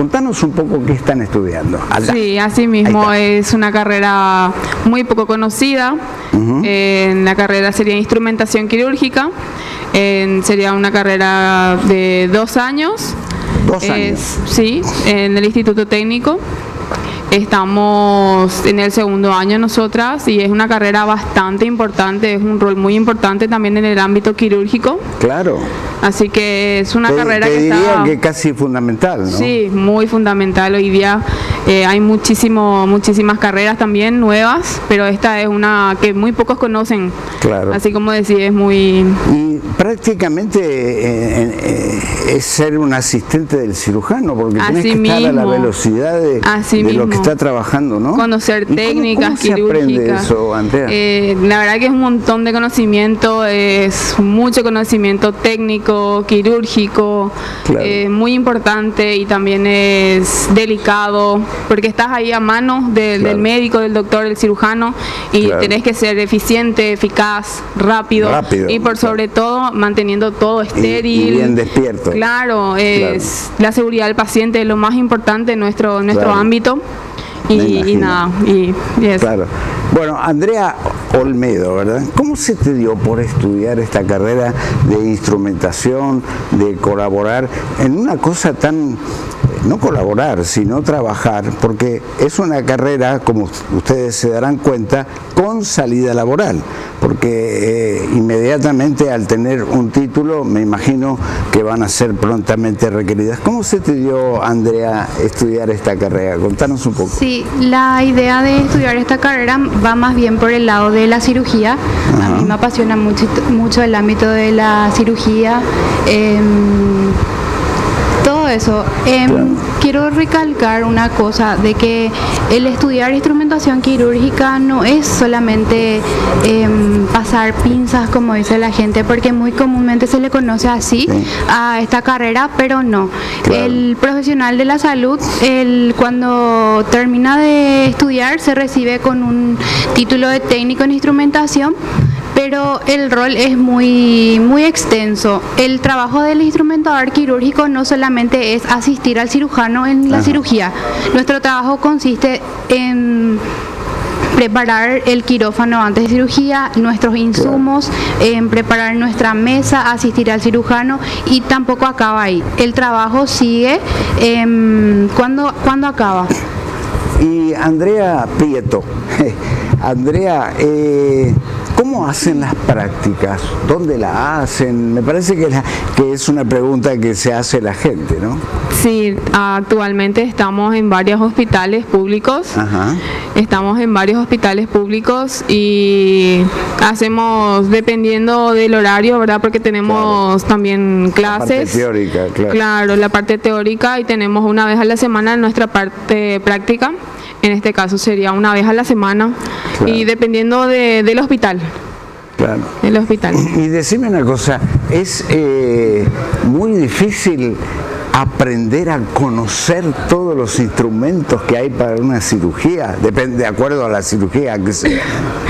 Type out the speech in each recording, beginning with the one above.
Contanos un poco qué están estudiando. Allá. Sí, así mismo, es una carrera muy poco conocida. La carrera sería instrumentación quirúrgica. Sería una carrera de 2 años. 2 años. Sí, en el Instituto Técnico. Estamos en el 2º año nosotras y es una carrera bastante importante, es un rol muy importante también en el ámbito quirúrgico. Claro. Así que es una carrera que diría está... que casi fundamental, ¿no? Sí, muy fundamental. Hoy día hay muchísimas carreras también nuevas, pero esta es una que muy pocos conocen. Claro. Así como decía, es muy... Y prácticamente es ser un asistente del cirujano, porque tenés que estar a la velocidad de lo que está trabajando, ¿no? Conocer técnicas ¿Cómo se aprende eso, Andrea? La verdad que es un montón de conocimiento, es mucho conocimiento técnico, quirúrgico, claro. Muy importante y también es delicado, porque estás ahí a manos del médico, del doctor, del cirujano y tenés que ser eficiente, eficaz, rápido y por sobre todo manteniendo todo estéril. Y bien despierto. Claro, la seguridad del paciente es lo más importante en nuestro ámbito. Y nada, y eso. Claro. Bueno, Andrea Olmedo, ¿verdad? ¿Cómo se te dio por estudiar esta carrera de instrumentación, de colaborar en una cosa tan... no colaborar, sino trabajar, porque es una carrera, como ustedes se darán cuenta, con salida laboral, porque inmediatamente al tener un título, me imagino que van a ser prontamente requeridas. ¿Cómo se te dio, Andrea, estudiar esta carrera? Contanos un poco. Sí, la idea de estudiar esta carrera va más bien por el lado de la cirugía. A mí me apasiona mucho el ámbito de la cirugía. Todo eso. Quiero recalcar una cosa, de que el estudiar instrumentación quirúrgica no es solamente pasar pinzas, como dice la gente, porque muy comúnmente se le conoce así a esta carrera, pero no. Claro. El profesional de la salud, cuando termina de estudiar, se recibe con un título de técnico en instrumentación, pero el rol es muy extenso. El trabajo del instrumentador quirúrgico no solamente es asistir al cirujano en la cirugía. Nuestro trabajo consiste en preparar el quirófano antes de cirugía, nuestros insumos, en preparar nuestra mesa, asistir al cirujano, y tampoco acaba ahí. El trabajo sigue cuando acaba. Y Andrea Prieto, Andrea, ¿cómo hacen las prácticas? ¿Dónde la hacen? Me parece que es una pregunta que se hace la gente, ¿no? Sí, actualmente estamos en varios hospitales públicos. Estamos en varios hospitales públicos y hacemos, dependiendo del horario, ¿verdad? Porque tenemos también clases. La parte teórica, claro. Claro, la parte teórica, y tenemos una vez a la semana nuestra parte práctica. En este caso sería una vez a la semana, y dependiendo del hospital. Claro. El hospital. Y decime una cosa, es muy difícil aprender a conocer todos los instrumentos que hay para una cirugía, depende, de acuerdo a la cirugía que sea.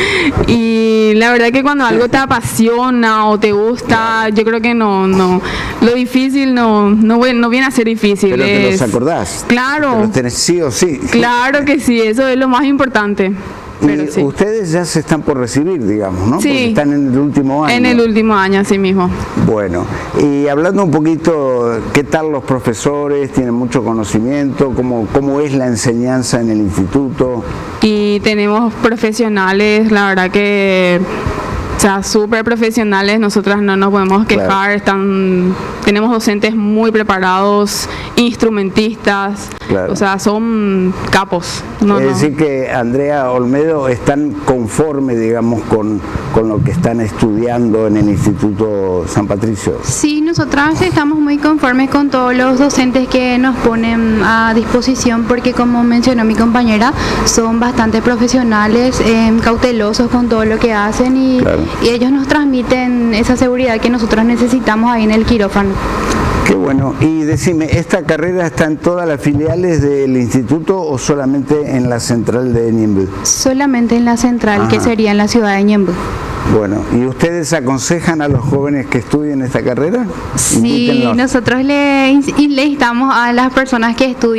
Y la verdad que cuando algo te apasiona o te gusta, yo creo que no, lo difícil no viene a ser difícil. Pero te los acordás. Claro. Te los tenés sí o sí. Claro que sí, eso es lo más importante. Pero y ustedes ya se están por recibir, digamos, ¿no? Sí. Porque están en el último año. En el último año, así mismo. Bueno, y hablando un poquito, ¿qué tal los profesores? ¿Tienen mucho conocimiento? ¿Cómo es la enseñanza en el instituto? Y tenemos profesionales, la verdad que... O sea, súper profesionales, nosotras no nos podemos quejar, tenemos docentes muy preparados, instrumentistas, o sea, son capos. Es decir que Andrea Olmedo están conforme, digamos, con lo que están estudiando en el Instituto San Patricio. Sí, nosotras estamos muy conformes con todos los docentes que nos ponen a disposición, porque como mencionó mi compañera, son bastante profesionales, cautelosos con todo lo que hacen y ellos nos transmiten esa seguridad que nosotros necesitamos ahí en el quirófano. Qué bueno. Y decime, ¿esta carrera está en todas las filiales del instituto o solamente en la central de Ñemby? Solamente en la central, que sería en la ciudad de Ñemby. Bueno, ¿y ustedes aconsejan a los jóvenes que estudien esta carrera? Sí, nosotros le instamos a las personas que estudian